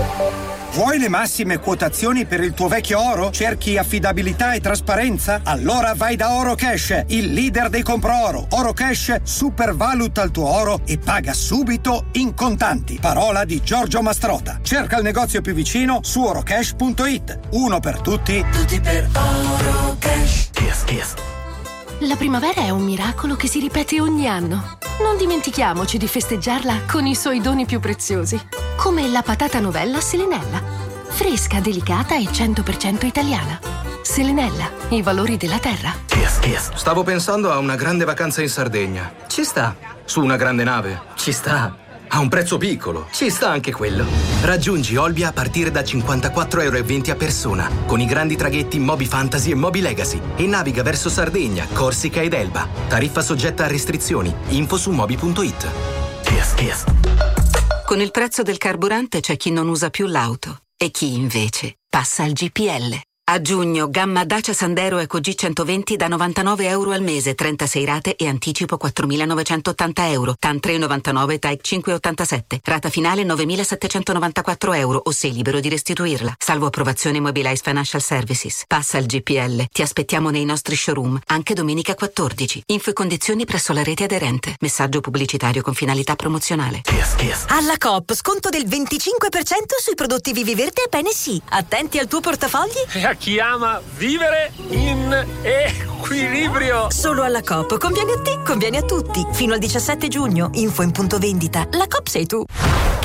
Vuoi le massime quotazioni per il tuo vecchio oro? Cerchi affidabilità e trasparenza? Allora vai da Orocash, il leader dei compro-oro. Orocash supervaluta il tuo oro e paga subito in contanti. Parola di Giorgio Mastrota. Cerca il negozio più vicino su orocash.it. Uno per tutti, tutti per Orocash. Yes. La primavera è un miracolo che si ripete ogni anno. Non dimentichiamoci di festeggiarla con i suoi doni più preziosi, come la patata novella Selenella. Fresca, delicata e 100% italiana. Selenella, i valori della terra. Yes. Stavo pensando a una grande vacanza in Sardegna. Ci sta. Su una grande nave. Ci sta. A un prezzo piccolo. Ci sta anche quello. Raggiungi Olbia a partire da 54,20 € a persona, con i grandi traghetti Moby Fantasy e Moby Legacy, e naviga verso Sardegna, Corsica ed Elba. Tariffa soggetta a restrizioni. Info su moby.it. Yes. Con il prezzo del carburante c'è chi non usa più l'auto e chi invece passa al GPL. A giugno, gamma Dacia Sandero Eco G120 da 99 € al mese, 36 rate e anticipo 4.980 €. TAN 3,99, TAIC 5,87. Rata finale 9.794 € o sei libero di restituirla. Salvo approvazione Mobilize Financial Services. Passa al GPL. Ti aspettiamo nei nostri showroom, anche domenica 14. Info e condizioni presso la rete aderente. Messaggio pubblicitario con finalità promozionale. Alla Coop, sconto del 25% sui prodotti Vivi Verde e Bene Attenti al tuo portafogli. Chi ama vivere in equilibrio. Solo alla Coop. Conviene a te, conviene a tutti. Fino al 17 giugno. Info in punto vendita. La Coop sei tu.